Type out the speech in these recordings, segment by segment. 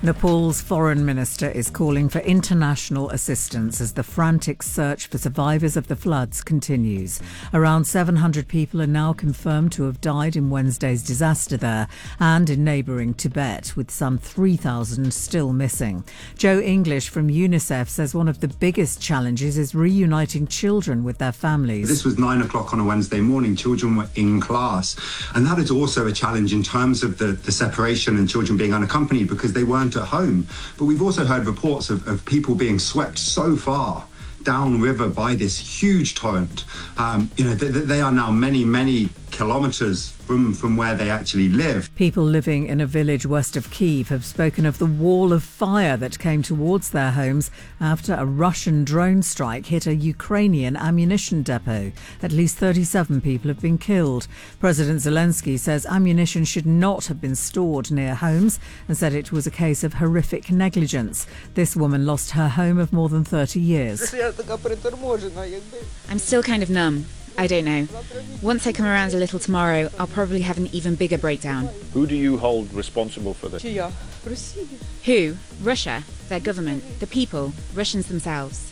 Nepal's foreign minister is calling for international assistance as the frantic search for survivors of the floods continues. Around 700 people are now confirmed to have died in Wednesday's disaster there and in neighbouring Tibet, with some 3,000 still missing. Joe English from UNICEF says one of the biggest challenges is reuniting children with their families. This was 9 o'clock on a Wednesday morning. Children were in class. And that is also a challenge in terms of the separation and children being unaccompanied because they weren't at home. But we've also heard reports of people being swept so far downriver by this huge torrent. They are now many kilometres from where they actually live. People living in a village west of Kyiv have spoken of the wall of fire that came towards their homes after a Russian drone strike hit a Ukrainian ammunition depot. At least 37 people have been killed. President Zelensky says ammunition should not have been stored near homes and said it was a case of horrific negligence. This woman lost her home of more than 30 years. I'm still kind of numb. I don't know. Once I come around a little tomorrow, I'll probably have an even bigger breakdown. Who do you hold responsible for this? Who? Russia, their government, the people, Russians themselves.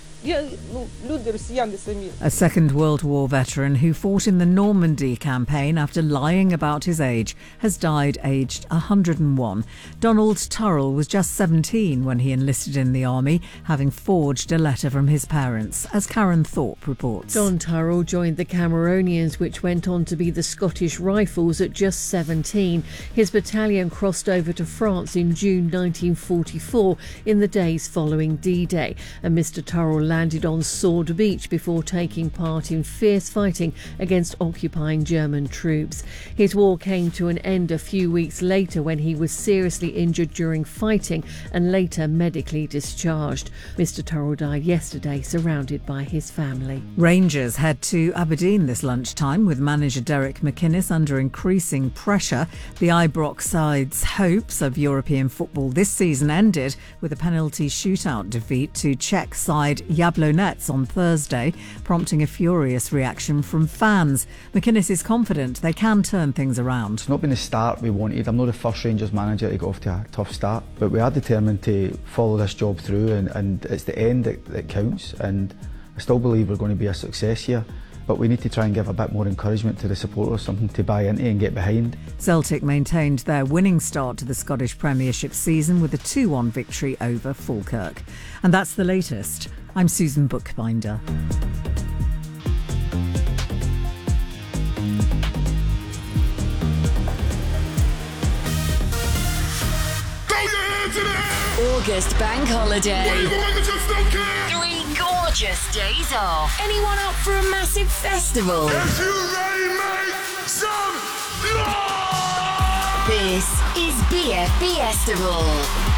A Second World War veteran who fought in the Normandy campaign after lying about his age has died aged 101. Donald Turrell was just 17 when he enlisted in the army, having forged a letter from his parents, as Karen Thorpe reports. Don Turrell joined the Cameronians, which went on to be the Scottish Rifles, at just 17. His battalion crossed over to France in June 1944 in the days following D-Day, and Mr Turrell landed on Sword Beach before taking part in fierce fighting against occupying German troops. His war came to an end a few weeks later when he was seriously injured during fighting and later medically discharged. Mr Turrell died yesterday, surrounded by his family. Rangers head to Aberdeen this lunchtime with manager Derek McInnes under increasing pressure. The Ibrox side's hopes of European football this season ended with a penalty shootout defeat to Czech side Jablonec on Thursday, prompting a furious reaction from fans. McInnes is confident they can turn things around. It's not been the start we wanted. I'm not the first Rangers manager to get off to a tough start, but we are determined to follow this job through, and it's the end that counts, and I still believe we're going to be a success here. But we need to try and give a bit more encouragement to the supporters, something to buy into and get behind. Celtic maintained their winning start to the Scottish Premiership season with a 2-1 victory over Falkirk. And that's the latest. I'm Susan Bookbinder. August bank holiday. 3 gorgeous days off. Anyone up for a massive festival? If you ready, make some noise! This is BF Festival.